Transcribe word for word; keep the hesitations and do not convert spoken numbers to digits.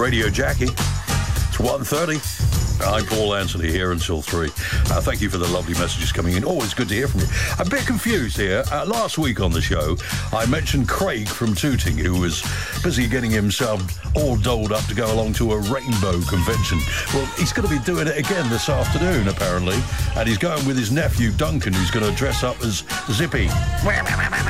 Radio Jackie. It's one thirty. I'm Paul Anthony here until three. Uh, thank you for the lovely messages coming in. Always good to hear from you. I'm a bit confused here. Uh, last week on the show, I mentioned Craig from Tooting, who was busy getting himself all dolled up to go along to a rainbow convention. Well, he's going to be doing it again this afternoon, apparently. And he's going with his nephew, Duncan, who's going to dress up as Zippy.